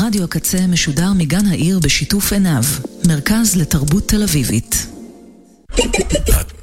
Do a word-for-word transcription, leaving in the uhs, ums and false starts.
רדיו הקצה משודר מגן העיר בשיתוף עיניו, מרכז לתרבות תל אביבית.